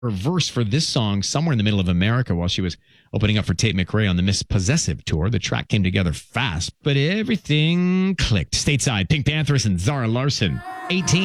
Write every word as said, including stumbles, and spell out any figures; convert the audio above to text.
her verse for this song somewhere in the middle of America while she was opening up for Tate McRae on the Miss Possessive tour. The track came together fast, but everything clicked. Stateside, Pink Panthers and Zara Larson. eighteen